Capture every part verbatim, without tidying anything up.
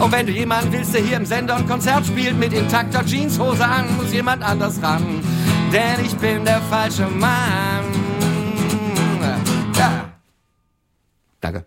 Und wenn du jemanden willst, der hier im Sender ein Konzert spielt mit intakter Jeanshose an, muss jemand anders ran, denn ich bin der falsche Mann. Ja. Danke.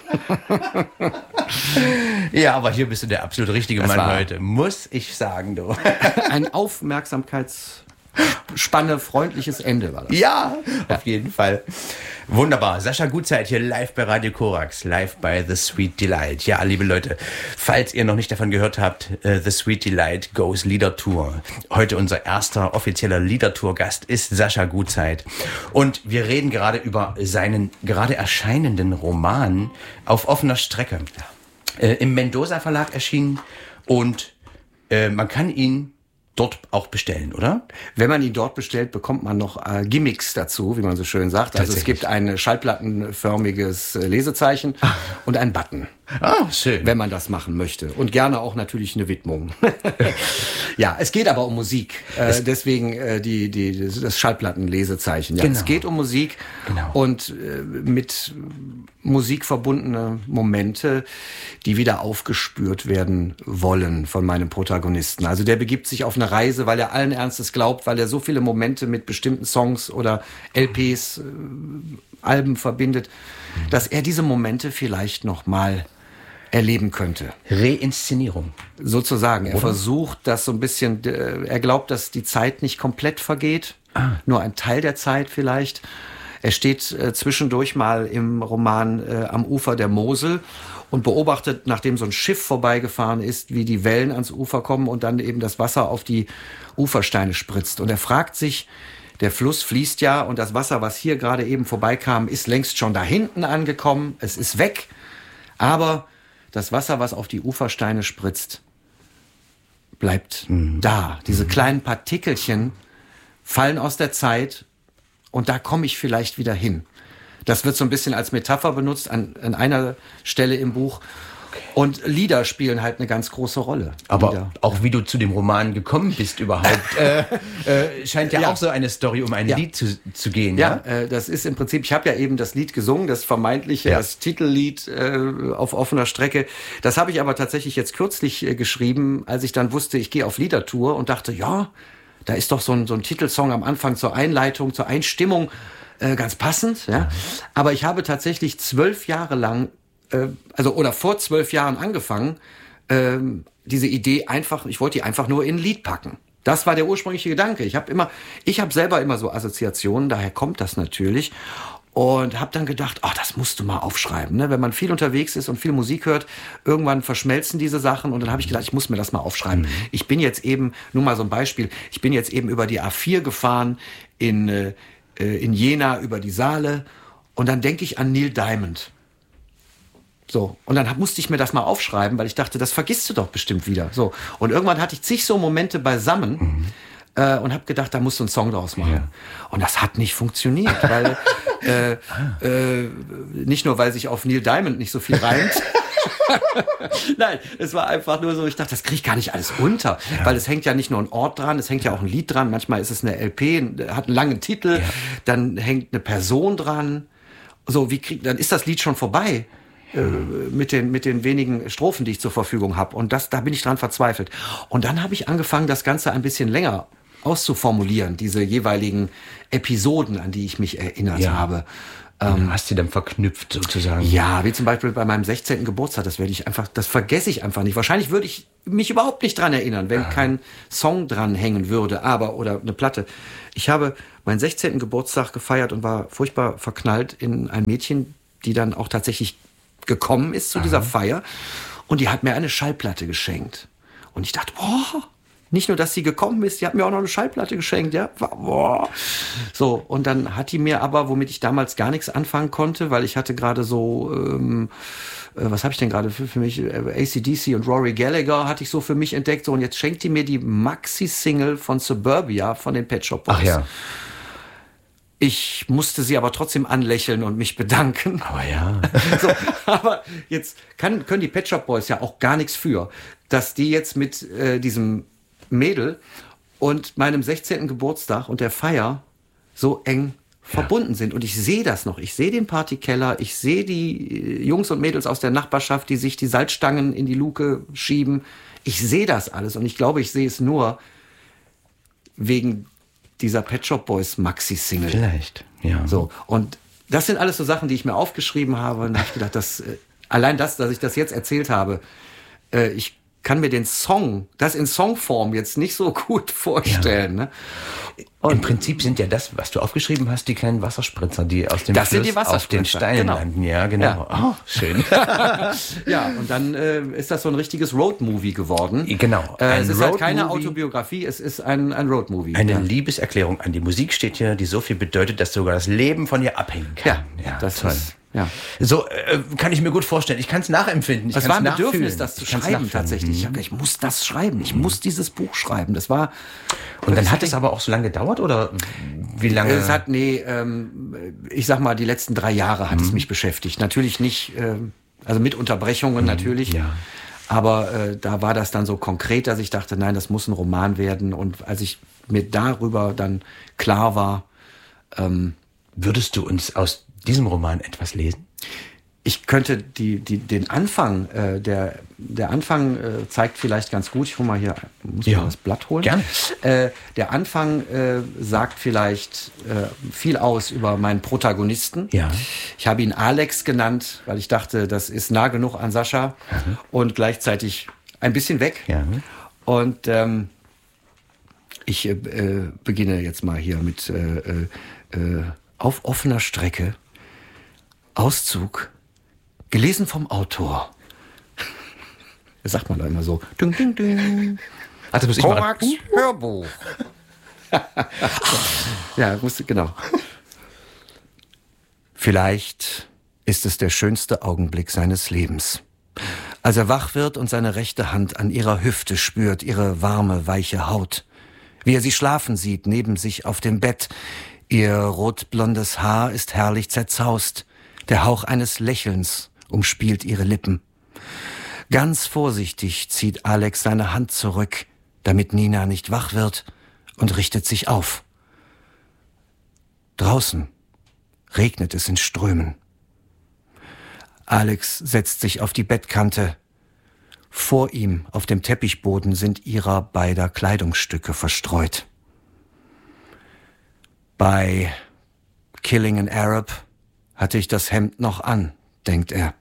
Ja, aber hier bist du der absolut richtige Das Mann war- heute, muss ich sagen, du. Ein Aufmerksamkeitsspanne, freundliches Ende war das. Ja, auf jeden Fall. Wunderbar. Sascha Gutzeit hier live bei Radio Korax, live bei The Sweet Delight. Ja, liebe Leute, falls ihr noch nicht davon gehört habt, äh, The Sweet Delight Goes Lieder Tour. Heute unser erster offizieller Liedertour-Gast ist Sascha Gutzeit. Und wir reden gerade über seinen gerade erscheinenden Roman Auf offener Strecke. Äh, Im Mendoza Verlag erschienen und äh, man kann ihn dort auch bestellen, oder? Wenn man ihn dort bestellt, bekommt man noch äh, Gimmicks dazu, wie man so schön sagt. Also es Tatsächlich. gibt ein schallplattenförmiges äh, Lesezeichen und einen Button, Ah, schön. wenn man das machen möchte. Und gerne auch natürlich eine Widmung. Ja, es geht aber um Musik. Äh, deswegen äh, die, die, das das Schallplattenlesezeichen. Ja, Genau. es geht um Musik Genau. und äh, mit Musik verbundene Momente, die wieder aufgespürt werden wollen von meinem Protagonisten. Also der begibt sich auf eine Reise, weil er allen Ernstes glaubt, weil er so viele Momente mit bestimmten Songs oder L Ps, äh, Alben verbindet, dass er diese Momente vielleicht noch mal erleben könnte. Reinszenierung. Sozusagen. Er versucht das so ein bisschen, äh, er glaubt, dass die Zeit nicht komplett vergeht, nur ein Teil der Zeit vielleicht. Er steht äh, zwischendurch mal im Roman äh, am Ufer der Mosel und beobachtet, nachdem so ein Schiff vorbeigefahren ist, wie die Wellen ans Ufer kommen und dann eben das Wasser auf die Ufersteine spritzt. Und er fragt sich, der Fluss fließt ja und das Wasser, was hier gerade eben vorbeikam, ist längst schon da hinten angekommen. Es ist weg. Aber das Wasser, was auf die Ufersteine spritzt, bleibt da. Diese kleinen Partikelchen fallen aus der Zeit und da komme ich vielleicht wieder hin. Das wird so ein bisschen als Metapher benutzt an, an einer Stelle im Buch. Und Lieder spielen halt eine ganz große Rolle. Aber Lieder. auch wie du zu dem Roman gekommen bist überhaupt, äh, äh, scheint ja, Ja. auch so eine Story um ein Ja. Lied zu, zu gehen. Ja, Ja, äh, das ist im Prinzip, ich habe ja eben das Lied gesungen, das vermeintliche, Ja. das Titellied äh, auf offener Strecke. Das habe ich aber tatsächlich jetzt kürzlich äh, geschrieben, als ich dann wusste, ich gehe auf Liedertour und dachte, ja, da ist doch so ein, so ein Titelsong am Anfang zur Einleitung, zur Einstimmung äh, ganz passend. Ja? Aber ich habe tatsächlich zwölf Jahre lang, äh, also oder vor zwölf Jahren angefangen, ähm, diese Idee einfach, ich wollte die einfach nur in ein Lied packen. Das war der ursprüngliche Gedanke. Ich habe immer, ich habe selber immer so Assoziationen, daher kommt das natürlich. Und habe dann gedacht, oh, das musst du mal aufschreiben. Ne? Wenn man viel unterwegs ist und viel Musik hört, irgendwann verschmelzen diese Sachen. Und dann habe ich gedacht, ich muss mir das mal aufschreiben. Mhm. Ich bin jetzt eben, nur mal so ein Beispiel, ich bin jetzt eben über die A vier gefahren in, äh, in Jena über die Saale. Und dann denke ich an Neil Diamond. So, und dann hab, musste ich mir das mal aufschreiben, weil ich dachte, das vergisst du doch bestimmt wieder. So, und irgendwann hatte ich zig so Momente beisammen mhm. äh, und habe gedacht, da musst du einen Song draus machen. Ja. Und das hat nicht funktioniert, weil äh, äh, nicht nur, weil sich auf Neil Diamond nicht so viel reimt. Nein, es war einfach nur so, ich dachte, das kriege ich gar nicht alles unter, ja. weil es hängt ja nicht nur ein Ort dran, es hängt ja auch ein Lied dran, manchmal ist es eine L P, hat einen langen Titel, ja. dann hängt eine Person dran. So, wie krieg, dann ist das Lied schon vorbei. Mit den, mit den wenigen Strophen, die ich zur Verfügung habe. Und das, da bin ich dran verzweifelt. Und dann habe ich angefangen, das Ganze ein bisschen länger auszuformulieren, diese jeweiligen Episoden, an die ich mich erinnert ja. habe. Ähm, hast du dann verknüpft sozusagen? Ja, wie zum Beispiel bei meinem sechzehnten Geburtstag, das werde ich einfach, das vergesse ich einfach nicht. Wahrscheinlich würde ich mich überhaupt nicht dran erinnern, wenn ah. kein Song dran hängen würde, aber, oder eine Platte. Ich habe meinen sechzehnten Geburtstag gefeiert und war furchtbar verknallt in ein Mädchen, die dann auch tatsächlich gekommen ist zu dieser Aha. Feier und die hat mir eine Schallplatte geschenkt. Und ich dachte, boah, nicht nur, dass sie gekommen ist, die hat mir auch noch eine Schallplatte geschenkt, ja, boah. So, und dann hat die mir aber, womit ich damals gar nichts anfangen konnte, weil ich hatte gerade so, ähm, äh, was habe ich denn gerade für, für mich, A C D C und Rory Gallagher hatte ich so für mich entdeckt, so, und jetzt schenkt die mir die Maxi-Single von Suburbia von den Pet Shop Boys. Ach ja. Ich musste sie aber trotzdem anlächeln und mich bedanken. Aber ja. So, aber jetzt kann, können die Pet Shop Boys ja auch gar nichts für, dass die jetzt mit äh, diesem Mädel und meinem sechzehnten Geburtstag und der Feier so eng verbunden sind. Und ich sehe das noch. Ich sehe den Partykeller, ich sehe die Jungs und Mädels aus der Nachbarschaft, die sich die Salzstangen in die Luke schieben. Ich sehe das alles und ich glaube, ich sehe es nur wegen dieser Pet Shop Boys Maxi-Single. Vielleicht, ja. So, und das sind alles so Sachen, die ich mir aufgeschrieben habe. Und da habe ich gedacht, dass, äh, allein das, dass ich das jetzt erzählt habe, äh, ich kann mir den Song, das in Songform jetzt nicht so gut vorstellen. Ja. Ne? Und im Prinzip sind ja das, was du aufgeschrieben hast, die kleinen Wasserspritzer, die aus dem das Fluss sind die auf den Steinen genau. landen. Ja, genau. Ja. Oh, schön. Ja, und dann äh, ist das so ein richtiges Roadmovie geworden. Genau. Äh, es ist halt keine Autobiografie, es ist ein, ein Roadmovie. Eine ja. Liebeserklärung an die Musik steht hier, die so viel bedeutet, dass sogar das Leben von ihr abhängen kann. Ja, ja das toll. Ist, ja. So äh, kann ich mir gut vorstellen. Ich kann es nachempfinden. Ich es war ein nachfühlen. Bedürfnis, das zu schreiben tatsächlich. Ich, ich muss das schreiben. Ich mhm. muss dieses Buch schreiben. Das war. Und dann hat es aber auch so lange gedauert oder wie lange? Es hat nee, ähm, ich sag mal, die letzten drei Jahre hat mhm. es mich beschäftigt. Natürlich nicht, ähm, also mit Unterbrechungen mhm. natürlich. Ja. Aber äh, da war das dann so konkret, dass ich dachte, nein, das muss ein Roman werden. Und als ich mir darüber dann klar war, ähm, würdest du uns aus diesem Roman etwas lesen? Ich könnte die, die, den Anfang, äh, der, der Anfang äh, zeigt vielleicht ganz gut, ich hol mal hier, muss ja. mal das Blatt holen. Gerne. Äh, der Anfang äh, sagt vielleicht äh, viel aus über meinen Protagonisten. Ja. Ich habe ihn Alex genannt, weil ich dachte, das ist nah genug an Sascha mhm. und gleichzeitig ein bisschen weg. Ja. Und ähm, ich äh, beginne jetzt mal hier mit äh, äh, auf offener Strecke. Auszug, gelesen vom Autor. Das sagt man da immer so. Ding, ding, ding. Ach, das muss ich Korax Hörbuch. Ja, musste, genau. Vielleicht ist es der schönste Augenblick seines Lebens. Als er wach wird und seine rechte Hand an ihrer Hüfte spürt, ihre warme, weiche Haut. Wie er sie schlafen sieht, neben sich auf dem Bett. Ihr rotblondes Haar ist herrlich zerzaust. Der Hauch eines Lächelns umspielt ihre Lippen. Ganz vorsichtig zieht Alex seine Hand zurück, damit Nina nicht wach wird, und richtet sich auf. Draußen regnet es in Strömen. Alex setzt sich auf die Bettkante. Vor ihm auf dem Teppichboden sind ihrer beider Kleidungsstücke verstreut. Bei Killing an Arab hatte ich das Hemd noch an, denkt er.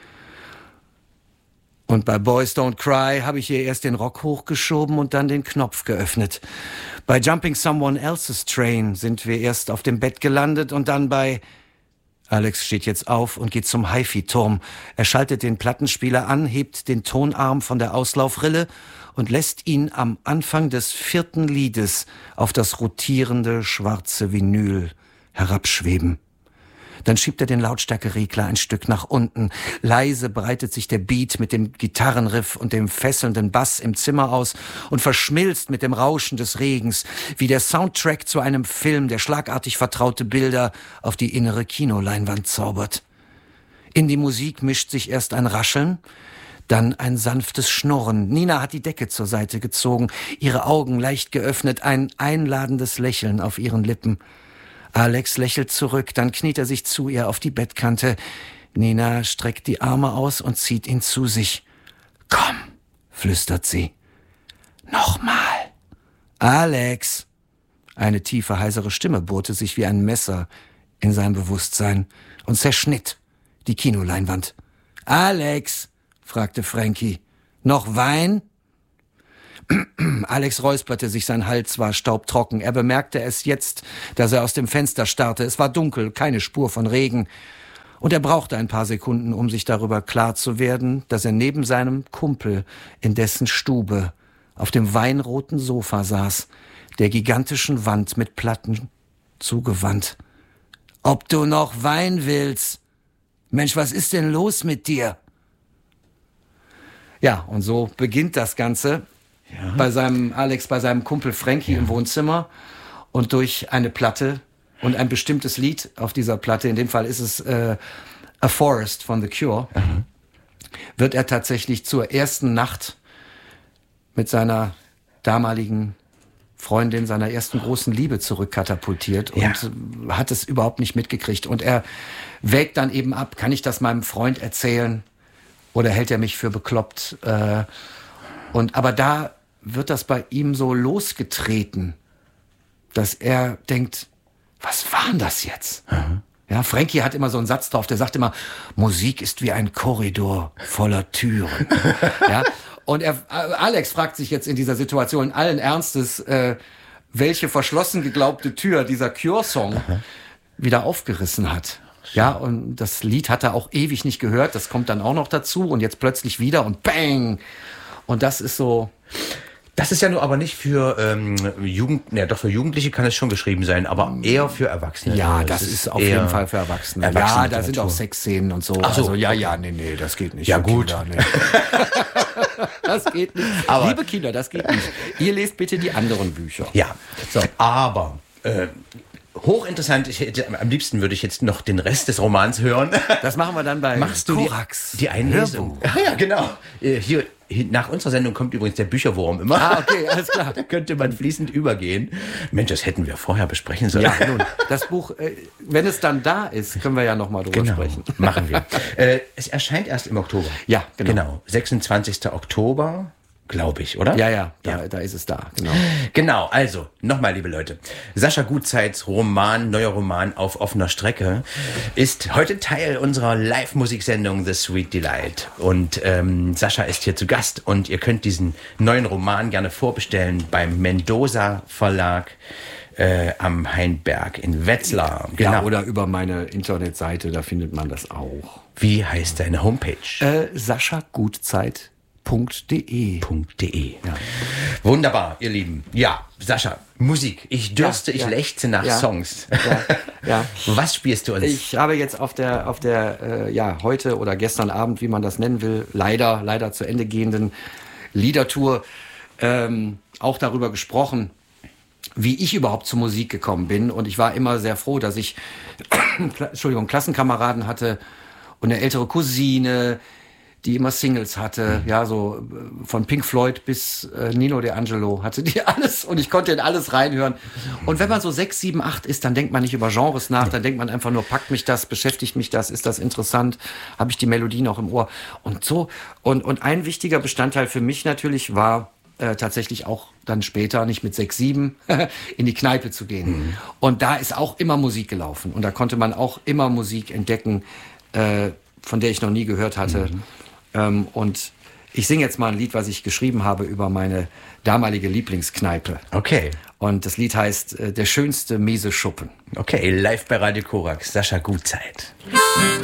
Und bei Boys Don't Cry habe ich ihr erst den Rock hochgeschoben und dann den Knopf geöffnet. Bei Jumping Someone Else's Train sind wir erst auf dem Bett gelandet und dann bei... Alex steht jetzt auf und geht zum Hi-Fi-Turm. Er schaltet den Plattenspieler an, hebt den Tonarm von der Auslaufrille und lässt ihn am Anfang des vierten Liedes auf das rotierende schwarze Vinyl herabschweben. Dann schiebt er den Lautstärkeregler ein Stück nach unten. Leise breitet sich der Beat mit dem Gitarrenriff und dem fesselnden Bass im Zimmer aus und verschmilzt mit dem Rauschen des Regens, wie der Soundtrack zu einem Film, der schlagartig vertraute Bilder auf die innere Kinoleinwand zaubert. In die Musik mischt sich erst ein Rascheln, dann ein sanftes Schnurren. Nina hat die Decke zur Seite gezogen, ihre Augen leicht geöffnet, ein einladendes Lächeln auf ihren Lippen. Alex lächelt zurück, dann kniet er sich zu ihr auf die Bettkante. Nina streckt die Arme aus und zieht ihn zu sich. »Komm«, flüstert sie. »Nochmal.« »Alex!« Eine tiefe, heisere Stimme bohrte sich wie ein Messer in sein Bewusstsein und zerschnitt die Kinoleinwand. »Alex«, fragte Frankie, »noch Wein?« Alex räusperte sich, sein Hals war staubtrocken. Er bemerkte es jetzt, dass er aus dem Fenster starrte. Es war dunkel, keine Spur von Regen. Und er brauchte ein paar Sekunden, um sich darüber klar zu werden, dass er neben seinem Kumpel in dessen Stube auf dem weinroten Sofa saß, der gigantischen Wand mit Platten zugewandt. »Ob du noch Wein willst? Mensch, was ist denn los mit dir?« Ja, und so beginnt das Ganze. Ja. Bei seinem Alex, bei seinem Kumpel Frankie ja. im Wohnzimmer und durch eine Platte und ein bestimmtes Lied auf dieser Platte, in dem Fall ist es äh, A Forest von The Cure, mhm. wird er tatsächlich zur ersten Nacht mit seiner damaligen Freundin seiner ersten großen Liebe zurückkatapultiert und Ja. hat es überhaupt nicht mitgekriegt. Und er wägt dann eben ab, kann ich das meinem Freund erzählen oder hält er mich für bekloppt? Äh, und aber da wird das bei ihm so losgetreten, dass er denkt, was war denn das jetzt? Mhm. Ja, Frankie hat immer so einen Satz drauf, der sagt immer, Musik ist wie ein Korridor voller Türen. Ja, und er, Alex fragt sich jetzt in dieser Situation allen Ernstes, äh, welche verschlossen geglaubte Tür dieser Cure-Song wieder aufgerissen hat. Ja, und das Lied hat er auch ewig nicht gehört, das kommt dann auch noch dazu und jetzt plötzlich wieder und bang! Und das ist so... Das ist ja nur aber nicht für ähm, Jugend, ne, doch für Jugendliche kann es schon geschrieben sein, aber eher für Erwachsene. Ja, das ist auf jeden Fall für Erwachsene. Ja, da sind auch Sexszenen und so. Ach so, also ja, ja, nee, nee, das geht nicht. Ja, für gut. Kinder, nee. Das geht nicht. Aber liebe Kinder, das geht nicht. Ihr lest bitte die anderen Bücher. Ja, so. Aber äh, hochinteressant, ich hätte, am liebsten würde ich jetzt noch den Rest des Romans hören. Das machen wir dann bei Machst du Korax. die, die Einlesung? Ah, ja, genau. Äh, Hier, hier, nach unserer Sendung kommt übrigens der Bücherwurm immer. Ah, okay, alles klar. Da könnte man fließend übergehen. Mensch, das hätten wir vorher besprechen sollen. Ja, nun, das Buch, äh, wenn es dann da ist, können wir ja nochmal drüber Genau, sprechen. machen wir. äh, es erscheint erst im Oktober. Ja, genau. Genau, sechsundzwanzigster Oktober, glaube ich, oder? Ja, ja, da, Ja. da ist es da, genau. Genau, also, nochmal, liebe Leute. Sascha Gutzeits Roman, neuer Roman auf offener Strecke, ist heute Teil unserer Live-Musiksendung The Sweet Delight. Und ähm, Sascha ist hier zu Gast und ihr könnt diesen neuen Roman gerne vorbestellen beim Mendoza Verlag äh, am Hainberg in Wetzlar. Ja, Genau. oder über meine Internetseite, da findet man das auch. Wie heißt deine Homepage? Äh, saschagutzeit punkt de. .de. Ja. Wunderbar, ihr Lieben. Ja, Sascha, Musik. Ich dürste, Ja, ich ja. lechze nach Ja. Songs. Ja, ja. Was spielst du uns? Ich habe jetzt auf der, auf der äh, ja, heute oder gestern Abend, wie man das nennen will, leider, leider zu Ende gehenden Liedertour ähm, auch darüber gesprochen, wie ich überhaupt zur Musik gekommen bin. Und ich war immer sehr froh, dass ich Entschuldigung, Klassenkameraden hatte und eine ältere Cousine, die immer Singles hatte, ja, so äh, von Pink Floyd bis äh, Nino D'Angelo hatte die alles und ich konnte in alles reinhören. Und wenn man so sechs, sieben, acht ist, dann denkt man nicht über Genres nach, dann denkt man einfach nur, packt mich das, beschäftigt mich das, ist das interessant, habe ich die Melodie noch im Ohr und so. Und, und ein wichtiger Bestandteil für mich natürlich war äh, tatsächlich auch dann später, nicht mit sechs, sieben, in die Kneipe zu gehen. Mhm. Und da ist auch immer Musik gelaufen und da konnte man auch immer Musik entdecken, äh, von der ich noch nie gehört hatte. Mhm. Ähm, und ich singe jetzt mal ein Lied, was ich geschrieben habe über meine damalige Lieblingskneipe. Okay. Und das Lied heißt äh, Der schönste miese Schuppen. Okay, live bei Radio Korax, Sascha Gutzeit.